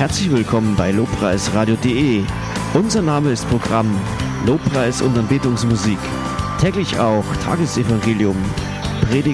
Herzlich willkommen bei lobpreisradio.de. Unser Name ist Programm Lobpreis und Anbetungsmusik. Täglich auch Tagesevangelium, Predigt